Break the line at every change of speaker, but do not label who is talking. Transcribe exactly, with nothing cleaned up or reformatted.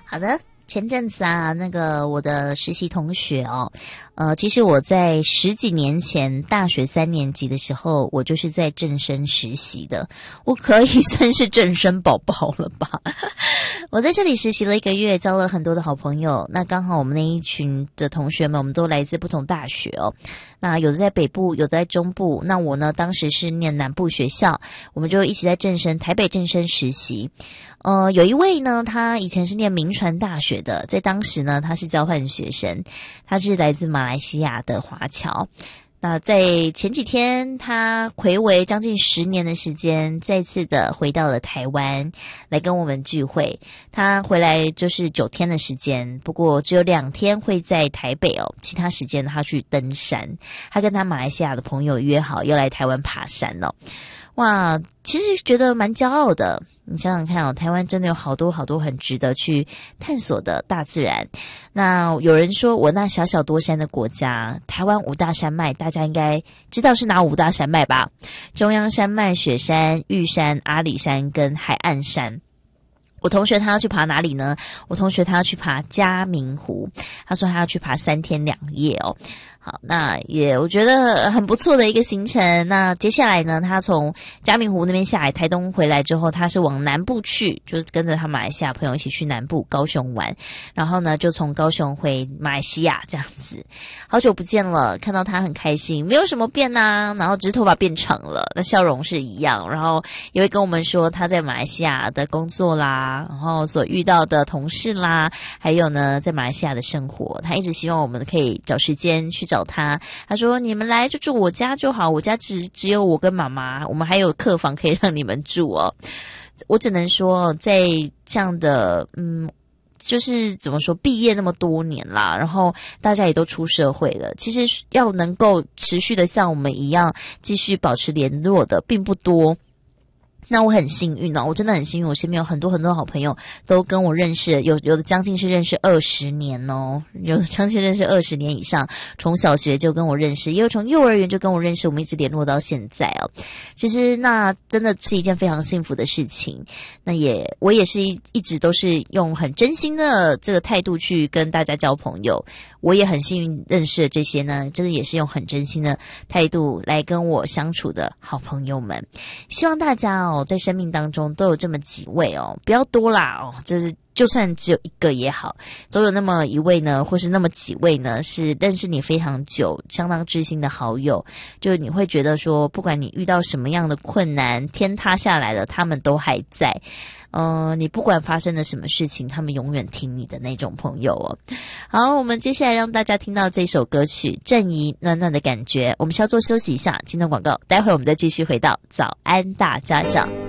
好的。前阵子啊，那个我的实习同学哦，呃，其实我在十几年前大学三年级的时候，我就是在正声实习的，我可以算是正声宝宝了吧。我在这里实习了一个月，交了很多的好朋友。那刚好我们那一群的同学们，我们都来自不同大学哦。那有的在北部，有的在中部。那我呢，当时是念南部学校，我们就一起在正声台北正声实习。呃，有一位呢，他以前是念铭传大学的，在当时呢，他是交换学生，他是来自马来西亚的华侨。那在前几天，他睽违将近十年的时间，再次的回到了台湾来跟我们聚会。他回来就是九天的时间，不过只有两天会在台北哦，其他时间他去登山。他跟他马来西亚的朋友约好要来台湾爬山哦。哇，其实觉得蛮骄傲的。你想想看哦，台湾真的有好多好多很值得去探索的大自然。那有人说我那小小多山的国家，台湾五大山脉，大家应该知道是哪五大山脉吧？中央山脉、雪山、玉山、阿里山跟海岸山。我同学他要去爬哪里呢？我同学他要去爬嘉明湖，他说他要去爬三天两夜哦。好，那也我觉得很不错的一个行程。那接下来呢，他从嘉明湖那边下来，台东回来之后，他是往南部去，就是跟着他马来西亚朋友一起去南部高雄玩，然后呢就从高雄回马来西亚这样子。好久不见了，看到他很开心，没有什么变啊，然后只是头发变长了，那笑容是一样，然后也会跟我们说他在马来西亚的工作啦，然后所遇到的同事啦，还有呢在马来西亚的生活，他一直希望我们可以找时间去找他。他说你们来就住我家就好，我家只只有我跟妈妈，我们还有客房可以让你们住哦。我只能说在这样的嗯就是怎么说，毕业那么多年啦，然后大家也都出社会了，其实要能够持续的像我们一样继续保持联络的并不多。那我很幸运哦，我真的很幸运，我身边有很多很多好朋友都跟我认识，有有的将近是认识二十年哦，有的将近认识二十年以上，从小学就跟我认识，也有从幼儿园就跟我认识，我们一直联络到现在哦。其实那真的是一件非常幸福的事情。那也我也是一一直都是用很真心的这个态度去跟大家交朋友。我也很幸运认识的这些呢，真的也是用很真心的态度来跟我相处的好朋友们。希望大家哦，在生命当中都有这么几位哦，不要多啦哦，就是就算只有一个也好，总有那么一位呢，或是那么几位呢，是认识你非常久、相当知心的好友。就是你会觉得说，不管你遇到什么样的困难，天塌下来了，他们都还在。嗯、呃，你不管发生了什么事情，他们永远听你的那种朋友哦。好，我们接下来让大家听到这首歌曲《正义暖暖的感觉》，我们稍作休息一下，进段广告，待会我们再继续回到早安大家长。